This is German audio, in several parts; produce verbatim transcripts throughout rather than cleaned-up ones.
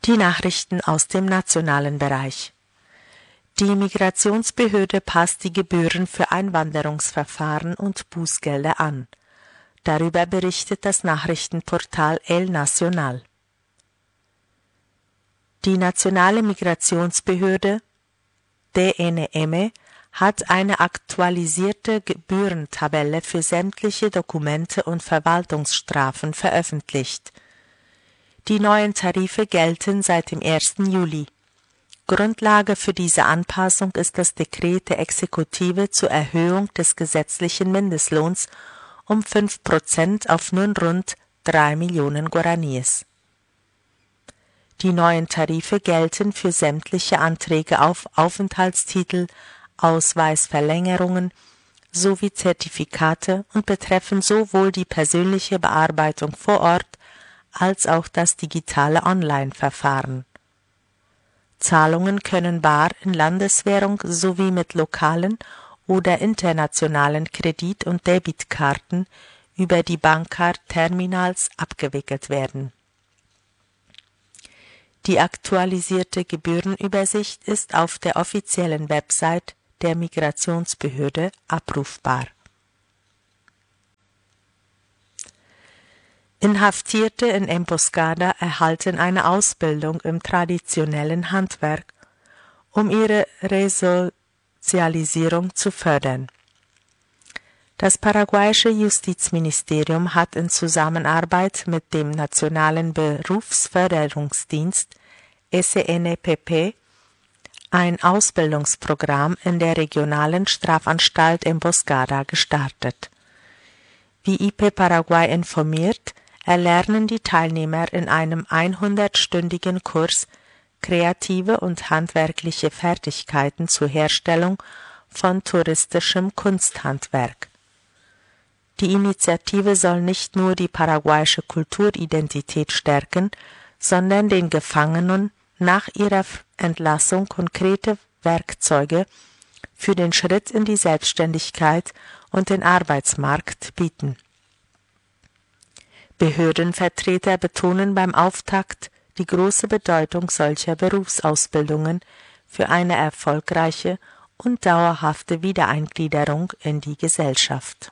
Die Nachrichten aus dem nationalen Bereich. Die Migrationsbehörde passt die Gebühren für Einwanderungsverfahren und Bußgelder an. Darüber berichtet das Nachrichtenportal El Nacional. Die nationale Migrationsbehörde D N M hat eine aktualisierte Gebührentabelle für sämtliche Dokumente und Verwaltungsstrafen veröffentlicht. Die neuen Tarife gelten seit dem ersten Juli. Grundlage für diese Anpassung ist das Dekret der Exekutive zur Erhöhung des gesetzlichen Mindestlohns um fünf Prozent auf nun rund drei Millionen Guaraníes. Die neuen Tarife gelten für sämtliche Anträge auf Aufenthaltstitel, Ausweisverlängerungen sowie Zertifikate und betreffen sowohl die persönliche Bearbeitung vor Ort als auch das digitale Online-Verfahren. Zahlungen können bar in Landeswährung sowie mit lokalen oder internationalen Kredit- und Debitkarten über die Bankcard-Terminals abgewickelt werden. Die aktualisierte Gebührenübersicht ist auf der offiziellen Website der Migrationsbehörde abrufbar. Inhaftierte in Emboscada erhalten eine Ausbildung im traditionellen Handwerk, um ihre Resozialisierung zu fördern. Das paraguayische Justizministerium hat in Zusammenarbeit mit dem Nationalen Berufsförderungsdienst S N P P ein Ausbildungsprogramm in der regionalen Strafanstalt Emboscada gestartet. Wie I P Paraguay informiert, erlernen die Teilnehmer in einem hundertstündigen Kurs kreative und handwerkliche Fertigkeiten zur Herstellung von touristischem Kunsthandwerk. Die Initiative soll nicht nur die paraguayische Kulturidentität stärken, sondern den Gefangenen nach ihrer Entlassung konkrete Werkzeuge für den Schritt in die Selbstständigkeit und den Arbeitsmarkt bieten. Behördenvertreter betonen beim Auftakt die große Bedeutung solcher Berufsausbildungen für eine erfolgreiche und dauerhafte Wiedereingliederung in die Gesellschaft.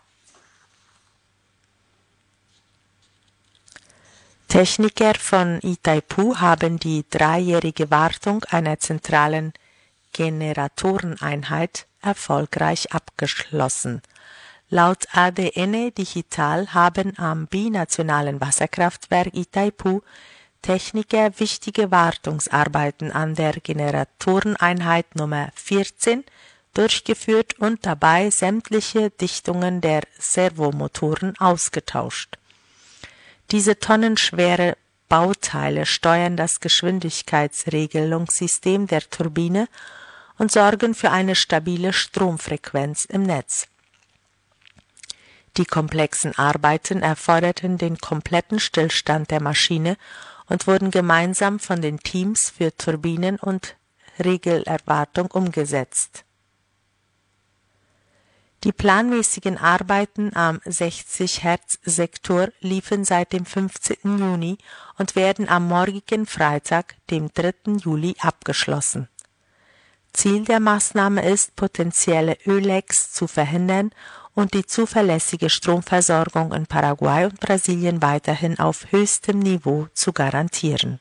Techniker von Itaipu haben die dreijährige Wartung einer zentralen Generatoreneinheit erfolgreich abgeschlossen. Laut A D N Digital haben am binationalen Wasserkraftwerk Itaipu Techniker wichtige Wartungsarbeiten an der Generatoreneinheit Nummer vierzehn durchgeführt und dabei sämtliche Dichtungen der Servomotoren ausgetauscht. Diese tonnenschwere Bauteile steuern das Geschwindigkeitsregelungssystem der Turbine und sorgen für eine stabile Stromfrequenz im Netz. Die komplexen Arbeiten erforderten den kompletten Stillstand der Maschine und wurden gemeinsam von den Teams für Turbinen- und Regelerwartung umgesetzt. Die planmäßigen Arbeiten am sechzig Hertz Sektor liefen seit dem fünfzehnten Juni und werden am morgigen Freitag, dem dritten Juli, abgeschlossen. Ziel der Maßnahme ist, potenzielle Öllecks zu verhindern und die zuverlässige Stromversorgung in Paraguay und Brasilien weiterhin auf höchstem Niveau zu garantieren.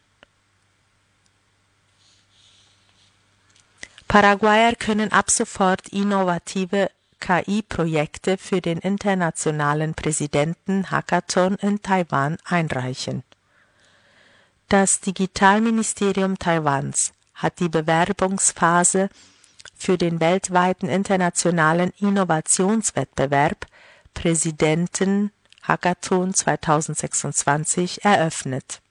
Paraguayer können ab sofort innovative K I-Projekte für den internationalen Präsidenten-Hackathon in Taiwan einreichen. Das Digitalministerium Taiwans hat die Bewerbungsphase für den weltweiten internationalen Innovationswettbewerb Präsidenten-Hackathon zweitausendsechsundzwanzig eröffnet.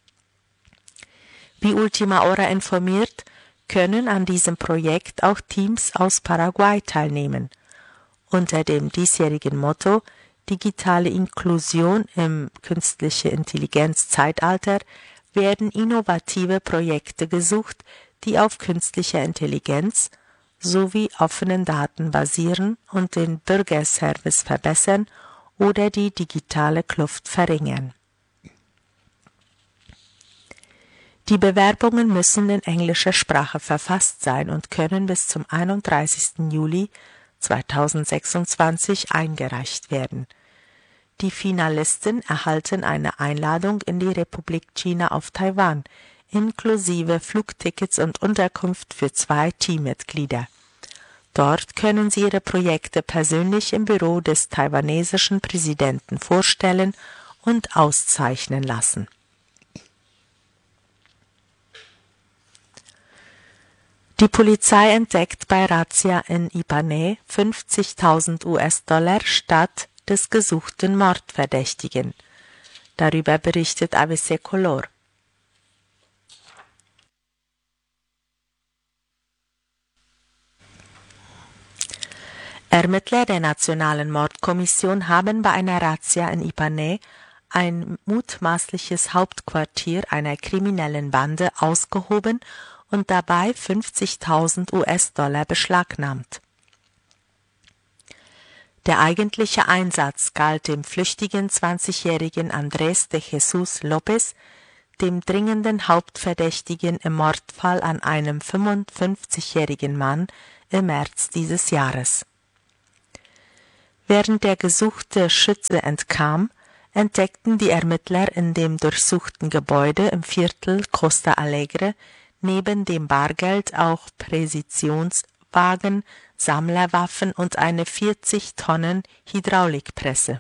Wie Ultima Hora informiert, können an diesem Projekt auch Teams aus Paraguay teilnehmen. Unter dem diesjährigen Motto Digitale Inklusion im künstliche Intelligenz-Zeitalter werden innovative Projekte gesucht, die auf künstlicher Intelligenz sowie offenen Daten basieren und den Bürgerservice verbessern oder die digitale Kluft verringern. Die Bewerbungen müssen in englischer Sprache verfasst sein und können bis zum einunddreißigsten Juli zweitausendsechsundzwanzig eingereicht werden. Die Finalisten erhalten eine Einladung in die Republik China auf Taiwan, inklusive Flugtickets und Unterkunft für zwei Teammitglieder. Dort können sie ihre Projekte persönlich im Büro des taiwanesischen Präsidenten vorstellen und auszeichnen lassen. Die Polizei entdeckt bei Razzia in Ipanema fünfzigtausend US-Dollar statt des gesuchten Mordverdächtigen. Darüber berichtet A B C Color. Ermittler der Nationalen Mordkommission haben bei einer Razzia in Ipanema ein mutmaßliches Hauptquartier einer kriminellen Bande ausgehoben und dabei fünfzigtausend US-Dollar beschlagnahmt. Der eigentliche Einsatz galt dem flüchtigen zwanzigjährigen Andrés de Jesús López, dem dringenden Hauptverdächtigen im Mordfall an einem fünfundfünfzigjährigen Mann im März dieses Jahres. Während der gesuchte Schütze entkam, entdeckten die Ermittler in dem durchsuchten Gebäude im Viertel Costa Alegre neben dem Bargeld auch Präzisionswagen, Sammlerwaffen und eine vierzig Tonnen Hydraulikpresse.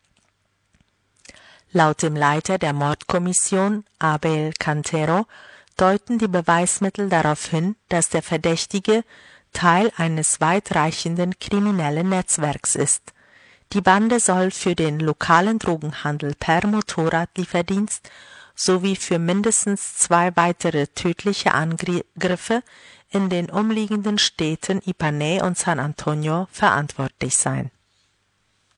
Laut dem Leiter der Mordkommission, Abel Cantero, deuten die Beweismittel darauf hin, dass der Verdächtige Teil eines weitreichenden kriminellen Netzwerks ist. Die Bande soll für den lokalen Drogenhandel per Motorradlieferdienst sowie für mindestens zwei weitere tödliche Angriffe in den umliegenden Städten Ipanema und San Antonio verantwortlich sein.